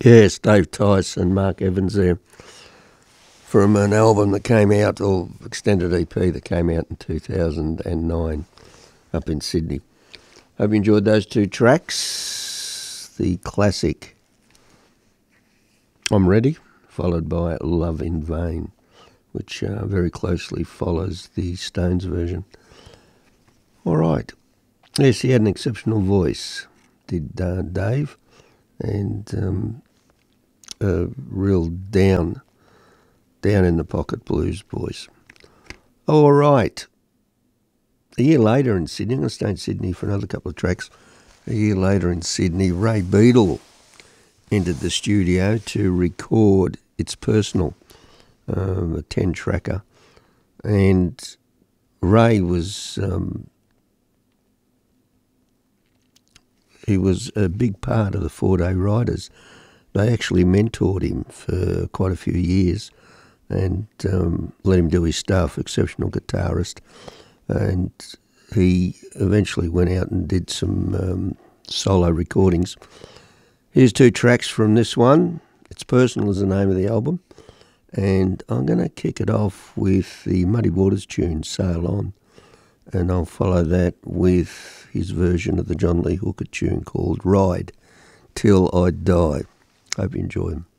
Yes, Dave Tice and Mark Evans there from an album that came out, or extended EP that came out in 2009 up in Sydney. Hope you enjoyed those two tracks. The classic I'm Ready, followed by Love in Vain, which very closely follows the Stones version. All right. Yes, he had an exceptional voice, did Dave, and a real down in the pocket blues voice. All right. A year later in Sydney, I'm going to stay in Sydney for another couple of tracks. A year later in Sydney, Ray Beadle entered the studio to record It's Personal, a 10-tracker. And Ray was he was a big part of the 4-Day Riders. They actually mentored him for quite a few years and let him do his stuff, exceptional guitarist. And he eventually went out and did some solo recordings. Here's two tracks from this one. It's Personal is the name of the album. And I'm going to kick it off with the Muddy Waters tune, Sail On. And I'll follow that with his version of the John Lee Hooker tune called Ride Till I Die. Hope you enjoy them.